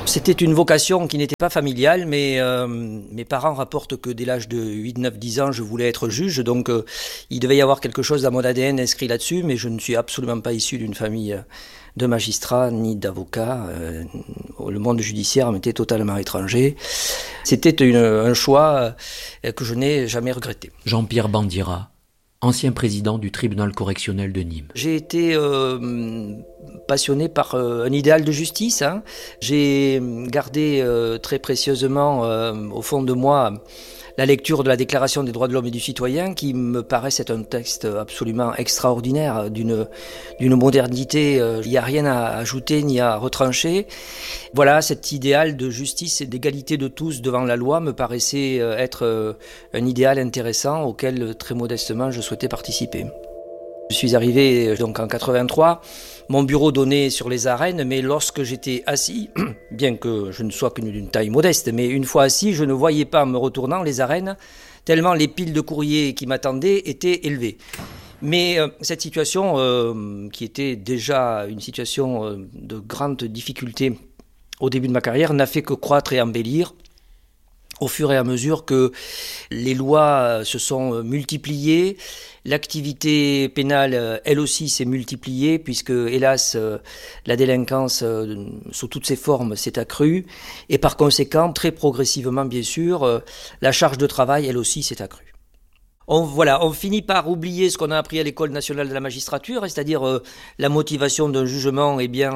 C'était une vocation qui n'était pas familiale, mais mes parents rapportent que dès l'âge de 8, 9, 10 ans, je voulais être juge. Donc il devait y avoir quelque chose dans mon ADN inscrit là-dessus, mais je ne suis absolument pas issu d'une famille de magistrats ni d'avocats. Le monde judiciaire m'était totalement étranger. C'était un choix que je n'ai jamais regretté. Jean-Pierre Bandira, ancien président du tribunal correctionnel de Nîmes. J'ai été passionné par un idéal de justice. J'ai gardé très précieusement au fond de moi la lecture de la Déclaration des droits de l'homme et du citoyen, qui me paraît être un texte absolument extraordinaire, d'une modernité. Il n'y a rien à ajouter ni à retrancher. Voilà, cet idéal de justice et d'égalité de tous devant la loi me paraissait être un idéal intéressant auquel, très modestement, je souhaitais participer. Je suis arrivé donc en 83, mon bureau donnait sur les arènes, mais lorsque j'étais assis, bien que je ne sois que d'une taille modeste, mais une fois assis, je ne voyais pas en me retournant les arènes, tellement les piles de courriers qui m'attendaient étaient élevées. Mais cette situation, qui était déjà une situation de grande difficulté au début de ma carrière, n'a fait que croître et embellir au fur et à mesure que les lois se sont multipliées. L'activité pénale, elle aussi, s'est multipliée puisque, hélas, la délinquance sous toutes ses formes s'est accrue. Et par conséquent, très progressivement, bien sûr, la charge de travail, elle aussi, s'est accrue. On finit par oublier ce qu'on a appris à l'École nationale de la magistrature, c'est-à-dire la motivation d'un jugement,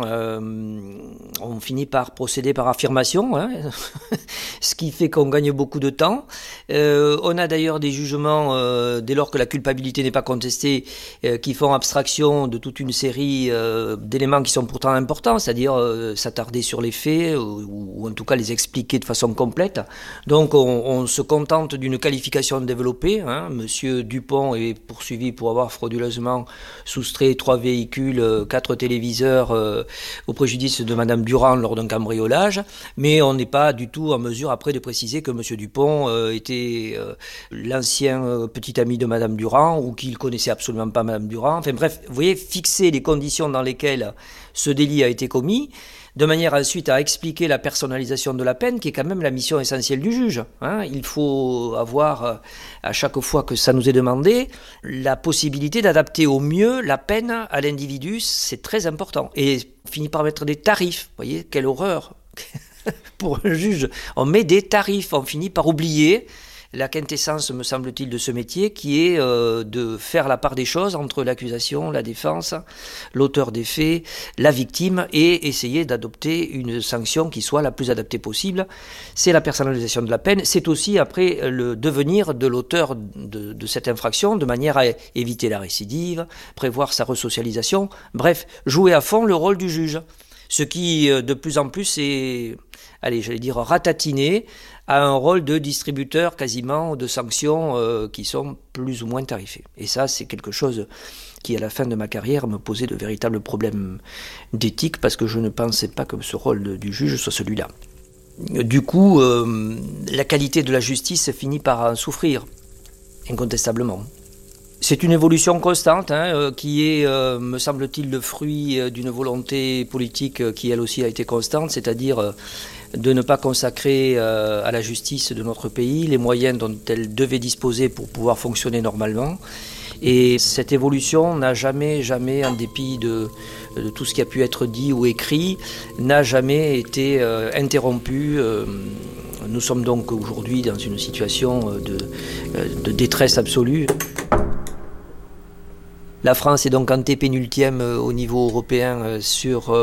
on finit par procéder par affirmation, ce qui fait qu'on gagne beaucoup de temps. On a d'ailleurs des jugements, dès lors que la culpabilité n'est pas contestée, qui font abstraction de toute une série d'éléments qui sont pourtant importants, c'est-à-dire s'attarder sur les faits, ou en tout cas les expliquer de façon complète. Donc on se contente d'une qualification développée. Monsieur Dupont est poursuivi pour avoir frauduleusement soustrait 3 véhicules, 4 téléviseurs au préjudice de Madame Durand lors d'un cambriolage, mais on n'est pas du tout en mesure après de préciser que Monsieur Dupont était l'ancien petit ami de Madame Durand ou qu'il connaissait absolument pas Madame Durand. Enfin bref, vous voyez, fixer les conditions dans lesquelles ce délit a été commis, de manière ensuite à expliquer la personnalisation de la peine, qui est quand même la mission essentielle du juge. Il faut avoir, à chaque fois que ça nous est demandé, la possibilité d'adapter au mieux la peine à l'individu, c'est très important. Et on finit par mettre des tarifs, vous voyez, quelle horreur pour un juge. On met des tarifs, on finit par oublier la quintessence, me semble-t-il, de ce métier, qui est de faire la part des choses entre l'accusation, la défense, l'auteur des faits, la victime, et essayer d'adopter une sanction qui soit la plus adaptée possible. C'est la personnalisation de la peine. C'est aussi, après, le devenir de l'auteur de cette infraction, de manière à éviter la récidive, prévoir sa resocialisation. Bref, jouer à fond le rôle du juge. Ce qui, de plus en plus, est, ratatiné à un rôle de distributeur quasiment de sanctions qui sont plus ou moins tarifées. Et ça, c'est quelque chose qui, à la fin de ma carrière, me posait de véritables problèmes d'éthique parce que je ne pensais pas que ce rôle du juge soit celui-là. Du coup, la qualité de la justice finit par en souffrir, incontestablement. C'est une évolution constante qui est, me semble-t-il, le fruit d'une volonté politique qui, elle aussi, a été constante, c'est-à-dire de ne pas consacrer à la justice de notre pays les moyens dont elle devait disposer pour pouvoir fonctionner normalement. Et cette évolution n'a jamais, en dépit de tout ce qui a pu être dit ou écrit, n'a jamais été interrompue. Nous sommes donc aujourd'hui dans une situation de détresse absolue. La France est donc antépénultième au niveau européen sur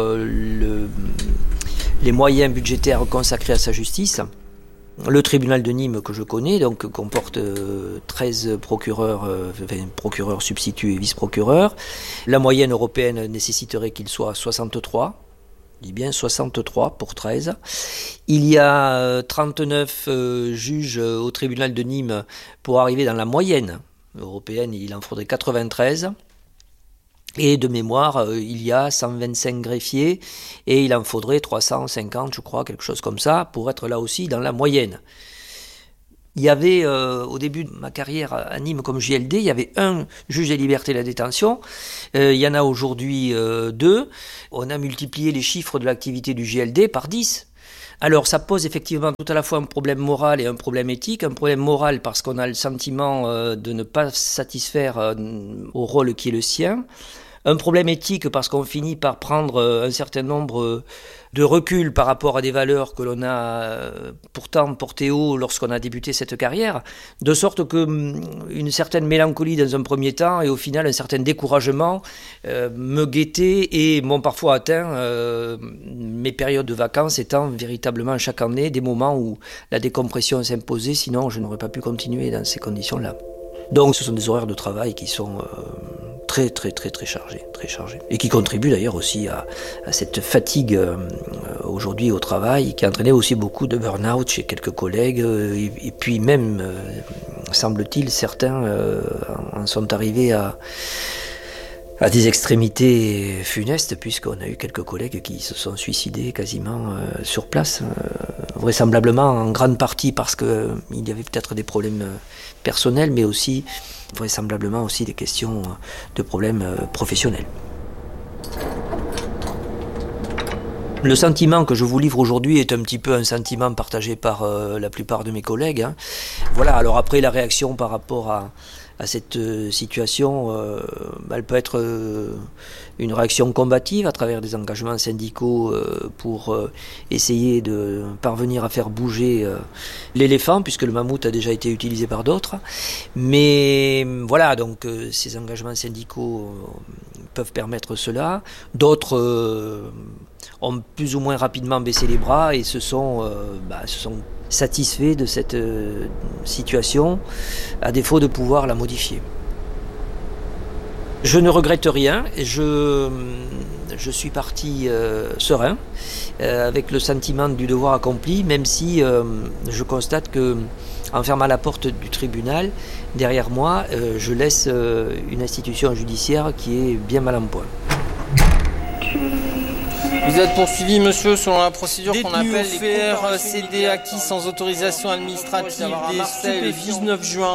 les moyens budgétaires consacrés à sa justice. Le tribunal de Nîmes que je connais donc comporte 13 procureurs substituts et vice-procureurs. La moyenne européenne nécessiterait qu'il soit 63. Je dis bien 63 pour 13. Il y a 39 juges au tribunal de Nîmes pour arriver dans la moyenne européenne. Il en faudrait 93. Et de mémoire, il y a 125 greffiers et il en faudrait 350, je crois, quelque chose comme ça, pour être là aussi dans la moyenne. Il y avait, au début de ma carrière à Nîmes comme JLD, il y avait un juge des libertés et de la détention. Il y en a aujourd'hui 2. On a multiplié les chiffres de l'activité du JLD par 10. Alors ça pose effectivement tout à la fois un problème moral et un problème éthique. Un problème moral parce qu'on a le sentiment de ne pas satisfaire au rôle qui est le sien. Un problème éthique parce qu'on finit par prendre un certain nombre de recul par rapport à des valeurs que l'on a pourtant portées haut lorsqu'on a débuté cette carrière, de sorte que une certaine mélancolie dans un premier temps et au final un certain découragement me guettait et m'ont parfois atteint mes périodes de vacances étant véritablement chaque année des moments où la décompression s'imposait, sinon je n'aurais pas pu continuer dans ces conditions-là. Donc ce sont des horaires de travail qui sont très chargés, et qui contribuent d'ailleurs aussi à cette fatigue aujourd'hui au travail, qui a entraîné aussi beaucoup de burn-out chez quelques collègues, et puis même, semble-t-il, certains en sont arrivés à des extrémités funestes, puisqu'on a eu quelques collègues qui se sont suicidés quasiment sur place, vraisemblablement en grande partie parce qu'il y avait peut-être des problèmes personnels, mais aussi vraisemblablement aussi des questions de problèmes professionnels. Le sentiment que je vous livre aujourd'hui est un petit peu un sentiment partagé par la plupart de mes collègues. Voilà, alors après la réaction par rapport à cette situation, elle peut être une réaction combative à travers des engagements syndicaux pour essayer de parvenir à faire bouger l'éléphant, puisque le mammouth a déjà été utilisé par d'autres. Mais voilà, donc ces engagements syndicaux peuvent permettre cela. D'autres ont plus ou moins rapidement baissé les bras et se sont satisfaits de cette situation, à défaut de pouvoir la modifier. Je ne regrette rien, je suis parti serein, avec le sentiment du devoir accompli, même si je constate que, en fermant la porte du tribunal, derrière moi, je laisse une institution judiciaire qui est bien mal en point. Vous êtes poursuivi, monsieur, selon la procédure qu'on appelle les faire céder acquis sans autorisation administrative des faits le 19 juin.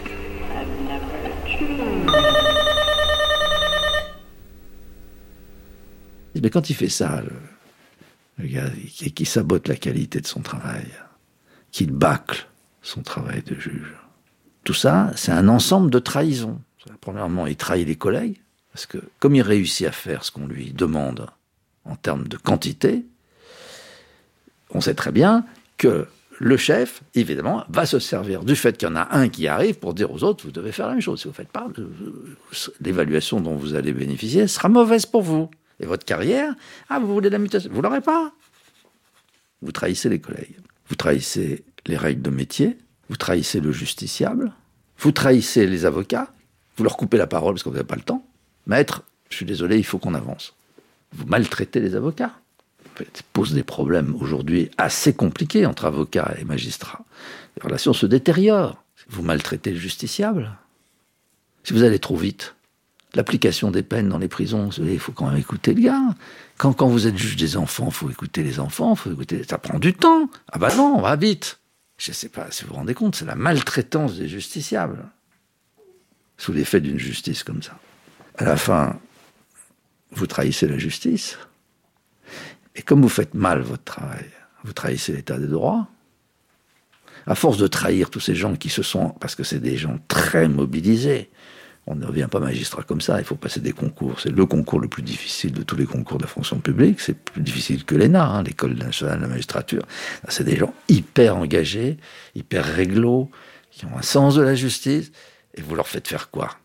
Mais quand il fait ça, le gars qui sabote la qualité de son travail, qui bâcle son travail de juge, tout ça, c'est un ensemble de trahisons. Premièrement, il trahit les collègues, parce que comme il réussit à faire ce qu'on lui demande en termes de quantité, on sait très bien que le chef, évidemment, va se servir du fait qu'il y en a un qui arrive pour dire aux autres, vous devez faire la même chose. Si vous ne faites pas, l'évaluation dont vous allez bénéficier sera mauvaise pour vous. Et votre carrière, vous voulez la mutation, vous ne l'aurez pas. Vous trahissez les collègues. Vous trahissez les règles de métier. Vous trahissez le justiciable. Vous trahissez les avocats. Vous leur coupez la parole parce que vous n'avez pas le temps. Maître, je suis désolé, il faut qu'on avance. Vous maltraitez les avocats. Ça pose des problèmes aujourd'hui assez compliqués entre avocats et magistrats. Les relations se détériorent. Vous maltraitez le justiciable. Si vous allez trop vite, l'application des peines dans les prisons, il faut quand même écouter le gars. Quand vous êtes juge des enfants, il faut écouter les enfants, ça prend du temps. Ah bah non, on va vite. Je ne sais pas si vous vous rendez compte, c'est la maltraitance des justiciables. Sous l'effet d'une justice comme ça. À la fin, vous trahissez la justice. Et comme vous faites mal votre travail, vous trahissez l'état des droits. À force de trahir tous ces gens qui se sont... Parce que c'est des gens très mobilisés. On ne devient pas magistrat comme ça, il faut passer des concours. C'est le concours le plus difficile de tous les concours de la fonction publique. C'est plus difficile que l'ENA, l'École nationale de la magistrature. C'est des gens hyper engagés, hyper réglo, qui ont un sens de la justice. Et vous leur faites faire quoi?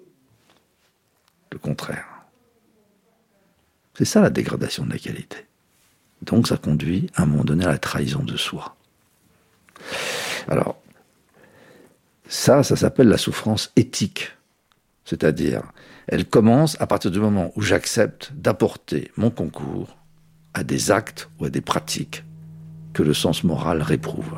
Le contraire. C'est ça la dégradation de la qualité. Donc ça conduit à un moment donné à la trahison de soi. Alors, ça s'appelle la souffrance éthique. C'est-à-dire, elle commence à partir du moment où j'accepte d'apporter mon concours à des actes ou à des pratiques que le sens moral réprouve.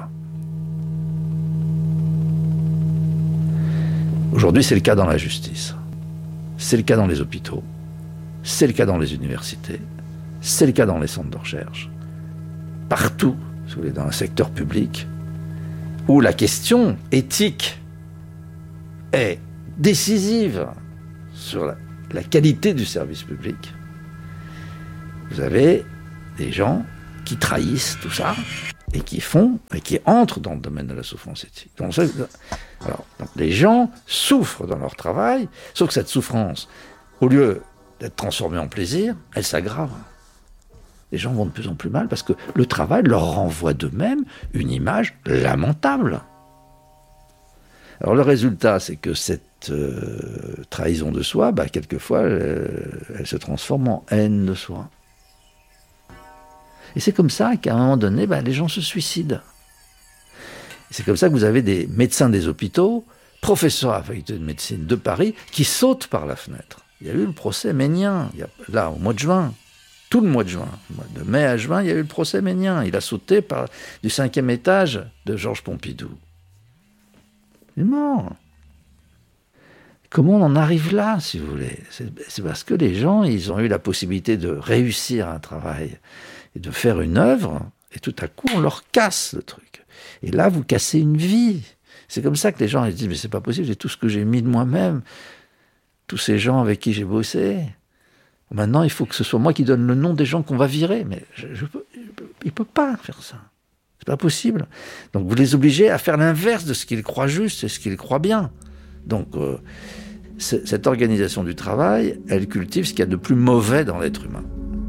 Aujourd'hui, c'est le cas dans la justice. C'est le cas dans les hôpitaux. C'est le cas dans les universités. C'est le cas dans les centres de recherche. Partout, si vous voulez, dans le secteur public, où la question éthique est décisive sur la qualité du service public, vous avez des gens qui trahissent tout ça, et qui entrent dans le domaine de la souffrance éthique. Donc les gens souffrent dans leur travail, sauf que cette souffrance, au lieu d'être transformée en plaisir, elle s'aggrave. Les gens vont de plus en plus mal parce que le travail leur renvoie d'eux-mêmes une image lamentable. Alors le résultat, c'est que cette trahison de soi, quelquefois, elle se transforme en haine de soi. Et c'est comme ça qu'à un moment donné, les gens se suicident. Et c'est comme ça que vous avez des médecins des hôpitaux, professeurs à la faculté de médecine de Paris, qui sautent par la fenêtre. Il y a eu le procès Ménien, là, au mois de juin. Tout le mois de juin, de mai à juin, il y a eu le procès Ménien. Il a sauté du 5e étage de Georges Pompidou. Il est mort. Comment on en arrive là, si vous voulez ? C'est parce que les gens, ils ont eu la possibilité de réussir un travail et de faire une œuvre, et tout à coup, on leur casse le truc. Et là, vous cassez une vie. C'est comme ça que les gens ils disent « Mais c'est pas possible, j'ai tout ce que j'ai mis de moi-même, tous ces gens avec qui j'ai bossé. Maintenant, il faut que ce soit moi qui donne le nom des gens qu'on va virer. » Mais il ne peut pas faire ça. C'est pas possible. Donc vous les obligez à faire l'inverse de ce qu'ils croient juste et ce qu'ils croient bien. Donc cette organisation du travail, elle cultive ce qu'il y a de plus mauvais dans l'être humain.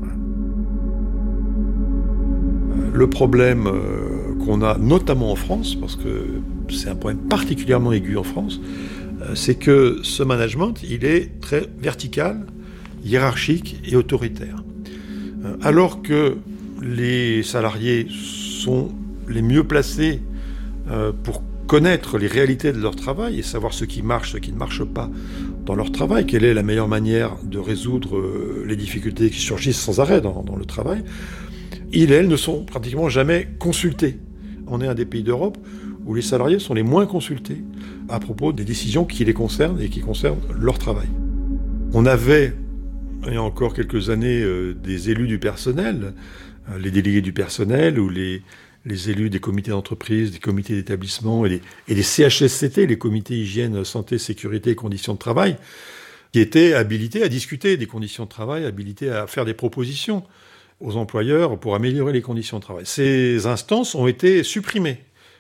Le problème qu'on a notamment en France, parce que c'est un problème particulièrement aigu en France, c'est que ce management, il est très vertical, hiérarchique et autoritaire. Alors que les salariés sont les mieux placés pour connaître les réalités de leur travail et savoir ce qui marche, ce qui ne marche pas dans leur travail, quelle est la meilleure manière de résoudre les difficultés qui surgissent sans arrêt dans le travail, ils et elles ne sont pratiquement jamais consultés. On est un des pays d'Europe où les salariés sont les moins consultés à propos des décisions qui les concernent et qui concernent leur travail. On avait, il y a encore quelques années, des élus du personnel, les délégués du personnel ou les élus des comités d'entreprise, des comités d'établissement et des CHSCT, les comités hygiène, santé, sécurité et conditions de travail, qui étaient habilités à discuter des conditions de travail, habilités à faire des propositions aux employeurs pour améliorer les conditions de travail. Ces instances ont été supprimées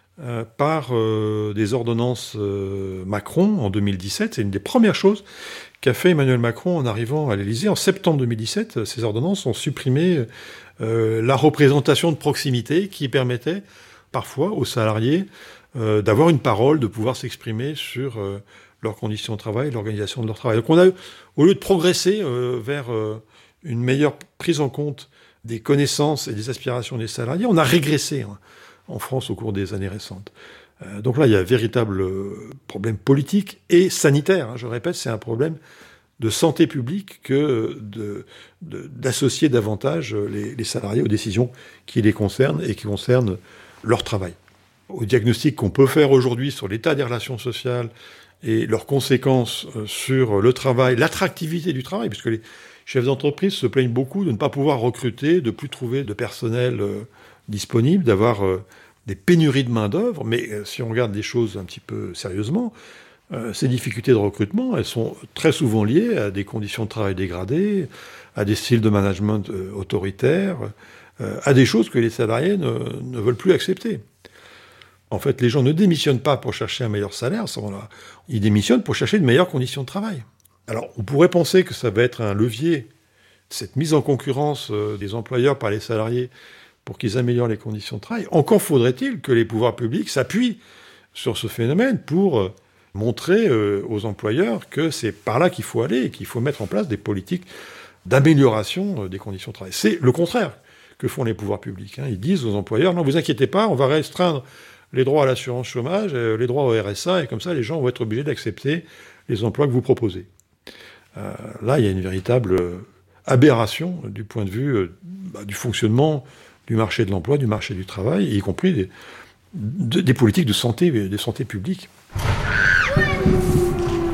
par des ordonnances Macron en 2017. C'est une des premières choses qu'a fait Emmanuel Macron en arrivant à l'Élysée. En septembre 2017, ces ordonnances ont supprimé la représentation de proximité qui permettait parfois aux salariés d'avoir une parole, de pouvoir s'exprimer sur leurs conditions de travail, l'organisation de leur travail. Donc on a, au lieu de progresser vers une meilleure prise en compte des connaissances et des aspirations des salariés, on a régressé en France au cours des années récentes. Donc là, il y a un véritable problème politique et sanitaire. Je répète, c'est un problème de santé publique que d'associer davantage les salariés aux décisions qui les concernent et qui concernent leur travail. Au diagnostic qu'on peut faire aujourd'hui sur l'état des relations sociales et leurs conséquences sur le travail, l'attractivité du travail, puisque les chefs d'entreprise se plaignent beaucoup de ne pas pouvoir recruter, de ne plus trouver de personnel disponible, d'avoir des pénuries de main-d'œuvre. Mais si on regarde les choses un petit peu sérieusement, ces difficultés de recrutement, elles sont très souvent liées à des conditions de travail dégradées, à des styles de management autoritaires, à des choses que les salariés ne veulent plus accepter. En fait, les gens ne démissionnent pas pour chercher un meilleur salaire à ce moment-là. Ils démissionnent pour chercher de meilleures conditions de travail. Alors, on pourrait penser que ça va être un levier, cette mise en concurrence des employeurs par les salariés pour qu'ils améliorent les conditions de travail. Encore faudrait-il que les pouvoirs publics s'appuient sur ce phénomène pour montrer aux employeurs que c'est par là qu'il faut aller et qu'il faut mettre en place des politiques d'amélioration des conditions de travail. C'est le contraire que font les pouvoirs publics. Ils disent aux employeurs « Non, vous inquiétez pas, on va restreindre les droits à l'assurance chômage, les droits au RSA, et comme ça, les gens vont être obligés d'accepter les emplois que vous proposez. » Là, il y a une véritable aberration du point de vue du fonctionnement du marché de l'emploi, du marché du travail, y compris des politiques de santé publique.